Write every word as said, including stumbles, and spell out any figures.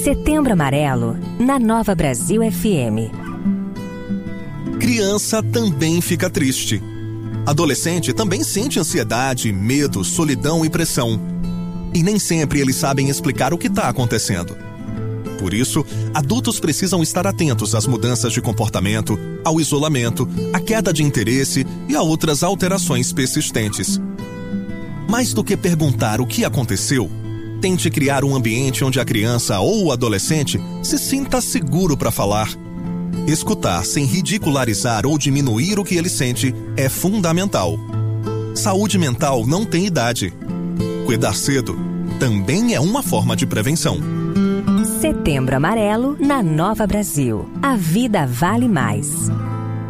Setembro Amarelo, na Nova Brasil F M. Criança também fica triste. Adolescente também sente ansiedade, medo, solidão e pressão. E nem sempre eles sabem explicar o que está acontecendo. Por isso, adultos precisam estar atentos às mudanças de comportamento, ao isolamento, à queda de interesse e a outras alterações persistentes. Mais do que perguntar o que aconteceu, tente criar um ambiente onde a criança ou o adolescente se sinta seguro para falar. Escutar sem ridicularizar ou diminuir o que ele sente é fundamental. Saúde mental não tem idade. Cuidar cedo também é uma forma de prevenção. Setembro Amarelo, na Nova Brasil. A vida vale mais.